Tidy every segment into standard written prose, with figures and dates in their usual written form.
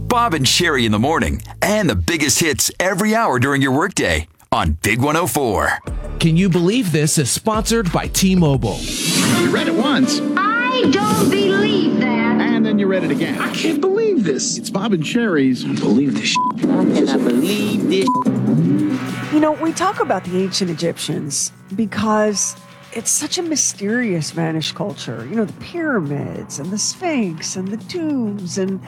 Bob and Sherry in the morning, and the biggest hits every hour during your workday on Big 104. Can you believe this is sponsored by T-Mobile? You read it once. I don't believe that. And then you read it again. I can't believe this. It's Bob and Sherry's. I don't believe this shit. I cannot believe this. You know, we talk about the ancient Egyptians because it's such a mysterious vanished culture. You know, the pyramids and the Sphinx and the tombs, and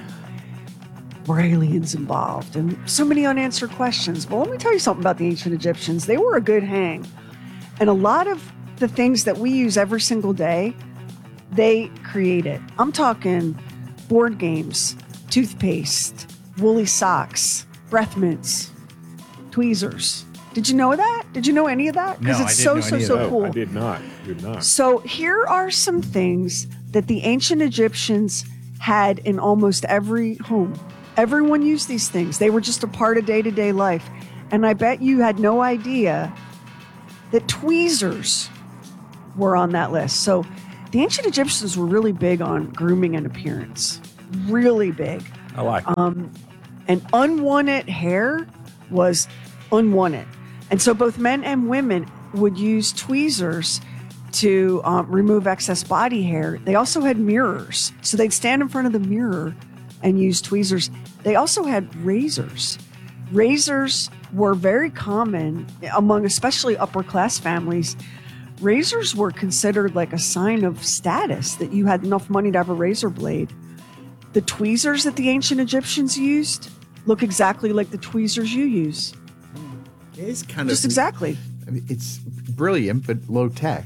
were aliens involved, and so many unanswered questions. Well, let me tell you something about the ancient Egyptians. They were a good hang. And a lot of the things that we use every single day, they created. I'm talking board games, toothpaste, woolly socks, breath mints, tweezers. Did you know that? Did you know any of that? Because it's so cool. I did not. So here are some things that the ancient Egyptians had in almost every home. Everyone used these things. They were just a part of day-to-day life. And I bet you had no idea that tweezers were on that list. So the ancient Egyptians were really big on grooming and appearance. Really big. I like it. And unwanted hair was unwanted. And so both men and women would use tweezers to remove excess body hair. They also had mirrors. So they'd stand in front of the mirror and use tweezers. They also had razors. Razors were very common among especially upper class families. Razors were considered like a sign of status, that you had enough money to have a razor blade. The tweezers that the ancient Egyptians used look exactly like the tweezers you use. It is kind Just of exactly. I mean, it's brilliant, but low tech.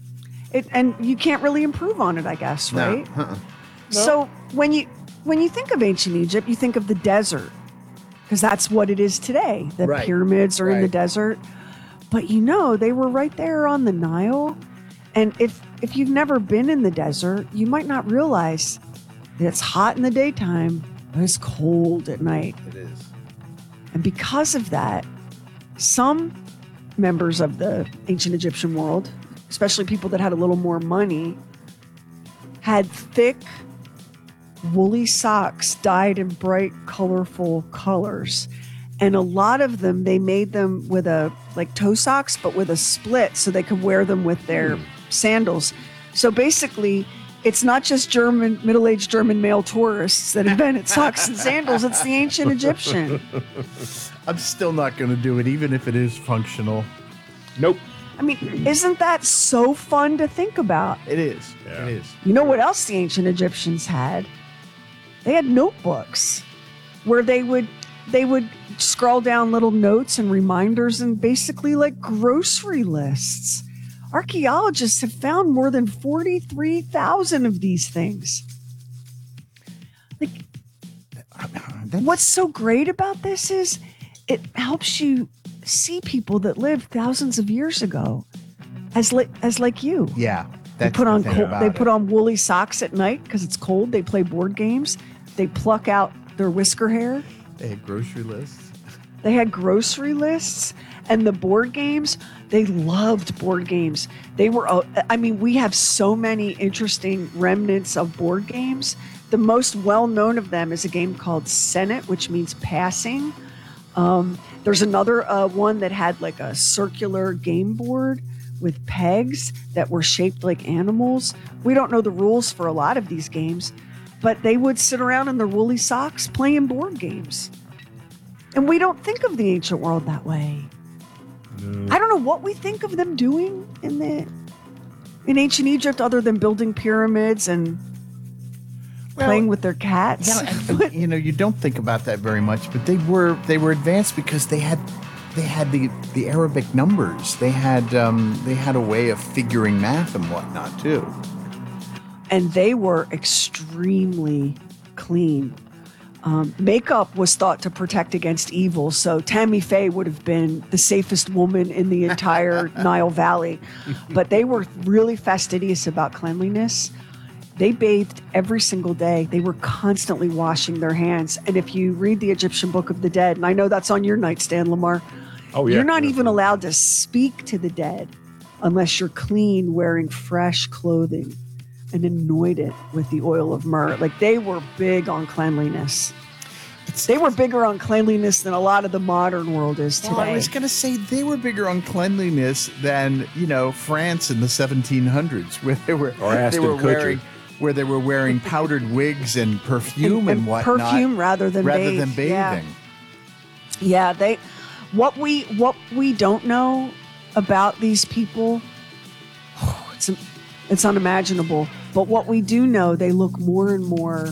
And you can't really improve on it, I guess, right? No. Uh-uh. So when you think of ancient Egypt, you think of the desert, because that's what it is today. The Right. pyramids are in the Right. desert. But you know, they were right there on the Nile. And if you've never been in the desert, you might not realize that it's hot in the daytime, but it's cold at night. It is. And because of that, some members of the ancient Egyptian world, especially people that had a little more money, had thick, woolly socks dyed in bright, colorful colors. And a lot of them, they made them with like toe socks, but with a split so they could wear them with their sandals. So basically, it's not just middle-aged German male tourists that invented socks and sandals. It's the ancient Egyptian. I'm still not going to do it, even if it is functional. Nope. I mean, isn't that so fun to think about? It is. Yeah. It is. You know what else the ancient Egyptians had? They had notebooks where they would scroll down little notes and reminders, and basically like grocery lists. Archaeologists have found more than 43,000 of these things. Like, what's so great about this is it helps you see people that lived thousands of years ago as like you. Yeah. They put on woolly socks at night because it's cold. They play board games. They pluck out their whisker hair. They had grocery lists. They had grocery lists, and the board games. They loved board games. They were. I mean, we have so many interesting remnants of board games. The most well-known of them is a game called Senet, which means passing. There's another one that had like a circular game board with pegs that were shaped like animals. We don't know the rules for a lot of these games, but they would sit around in their woolly socks playing board games. And we don't think of the ancient world that way. No. I don't know what we think of them doing in ancient Egypt other than building pyramids and playing with their cats. Yeah, you don't think about that very much, but they were advanced because they had the Arabic numbers. They had a way of figuring math and whatnot too. And they were extremely clean. Makeup was thought to protect against evil, so Tammy Faye would have been the safest woman in the entire Nile Valley. But they were really fastidious about cleanliness. They bathed every single day. They were constantly washing their hands. And if you read the Egyptian Book of the Dead, and I know that's on your nightstand, Lamar, you're not even allowed to speak to the dead unless you're clean, wearing fresh clothing and anointed with the oil of myrrh. Like, they were big on cleanliness. They were bigger on cleanliness than a lot of the modern world is today. Well, I was going to say they were bigger on cleanliness than, France in the 1700s, where they were wearing powdered wigs and perfume and whatnot. Perfume rather than bathing. Yeah, what we don't know about these people, it's unimaginable. But what we do know, they look more and more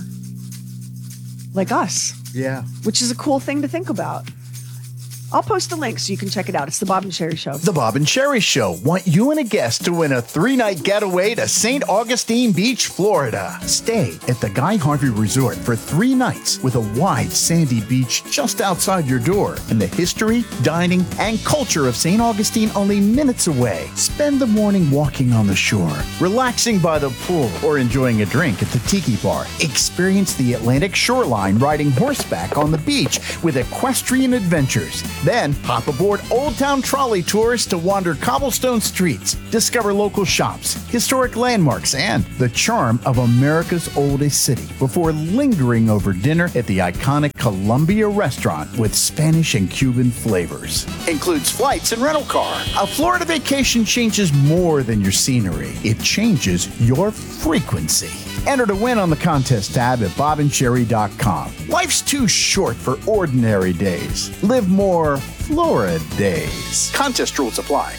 like us. Yeah. Which is a cool thing to think about. I'll post the link so you can check it out. It's the Bob and Sherry Show. The Bob and Sherry Show want you and a guest to win a 3-night getaway to St. Augustine Beach, Florida. Stay at the Guy Harvey Resort for 3 nights with a wide sandy beach just outside your door and the history, dining, and culture of St. Augustine only minutes away. Spend the morning walking on the shore, relaxing by the pool, or enjoying a drink at the Tiki Bar. Experience the Atlantic shoreline riding horseback on the beach with equestrian adventures. Then, hop aboard Old Town Trolley Tours to wander cobblestone streets, discover local shops, historic landmarks, and the charm of America's oldest city before lingering over dinner at the iconic Columbia Restaurant with Spanish and Cuban flavors. Includes flights and rental car. A Florida vacation changes more than your scenery. It changes your frequency. Enter to win on the contest tab at bobandsherry.com. Life's too short for ordinary days. Live more Florida days. Contest rules apply.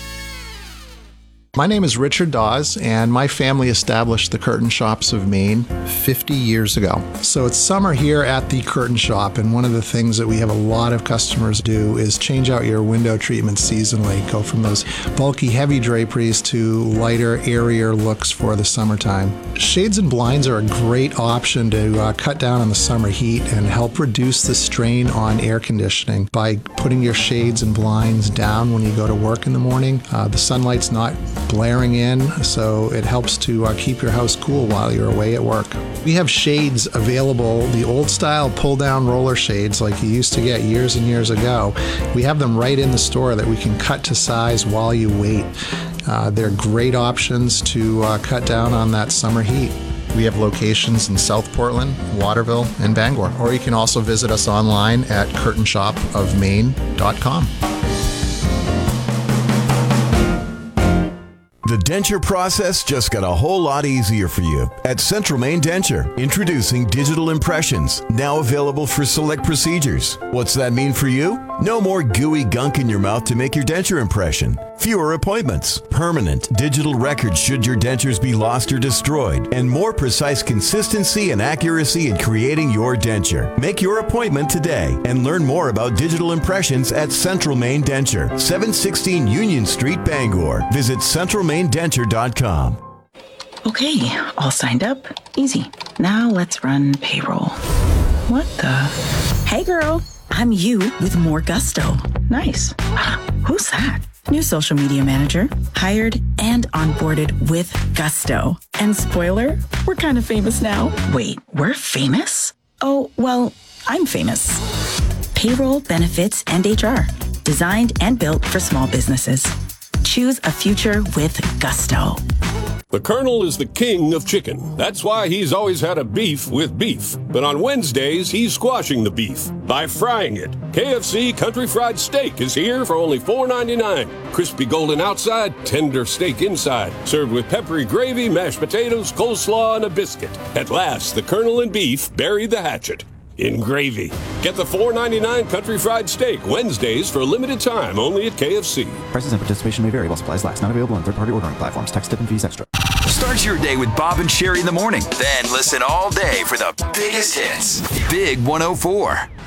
My name is Richard Dawes, and my family established the Curtain Shops of Maine 50 years ago. So it's summer here at the Curtain Shop, and one of the things that we have a lot of customers do is change out your window treatment seasonally. Go from those bulky, heavy draperies to lighter, airier looks for the summertime. Shades and blinds are a great option to cut down on the summer heat and help reduce the strain on air conditioning by putting your shades and blinds down when you go to work in the morning. The sunlight's not blaring in, so it helps to keep your house cool while you're away at work. We have shades available, the old style pull-down roller shades like you used to get years and years ago. We have them right in the store that we can cut to size while you wait. They're great options to cut down on that summer heat. We have locations in South Portland, Waterville, and Bangor. Or you can also visit us online at curtainshopofmaine.com. The denture process just got a whole lot easier for you. At Central Maine Denture, introducing digital impressions, now available for select procedures. What's that mean for you? No more gooey gunk in your mouth to make your denture impression. Fewer appointments, permanent digital records should your dentures be lost or destroyed, and more precise consistency and accuracy in creating your denture. Make your appointment today and learn more about digital impressions at Central Maine Denture, 716 Union Street, Bangor. Visit centralmaindenture.com. Okay, all signed up. Easy. Now let's run payroll. What the? Hey girl, I'm you with more gusto. Nice. Who's that? New social media manager, hired and onboarded with gusto. And spoiler, we're kind of famous now. Wait, we're famous? Oh, well, I'm famous. Payroll, benefits, and HR. Designed and built for small businesses. Choose a future with gusto. The Colonel is the king of chicken. That's why he's always had a beef with beef. But on Wednesdays, he's squashing the beef by frying it. KFC Country Fried Steak is here for only $4.99. Crispy golden outside, tender steak inside. Served with peppery gravy, mashed potatoes, coleslaw, and a biscuit. At last, the Colonel and beef bury the hatchet in gravy. Get the $4.99 Country Fried Steak Wednesdays for a limited time only at KFC. Prices and participation may vary while supplies last. Not available on third-party ordering platforms. Tax, tip, and fees extra. Start your day with Bob and Sherry in the morning. Then listen all day for the biggest hits. Big 104.